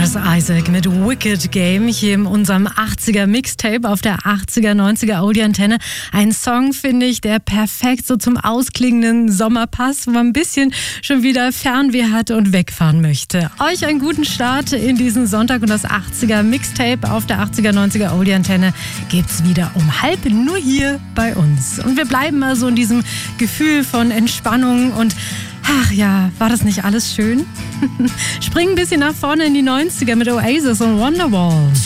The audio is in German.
Chris Isaak mit Wicked Game hier in unserem 80er Mixtape auf der 80er, 90er Audi-Antenne. Ein Song, finde ich, der perfekt so zum ausklingenden Sommer passt, wo man ein bisschen schon wieder Fernweh hat und wegfahren möchte. Euch einen guten Start in diesen Sonntag und das 80er Mixtape auf der 80er, 90er Audi-Antenne gibt's wieder um 12:30 nur hier bei uns. Und wir bleiben mal so in diesem Gefühl von Entspannung und ach ja, war das nicht alles schön? Springen ein bisschen nach vorne in die 90er mit Oasis und Wonderwall.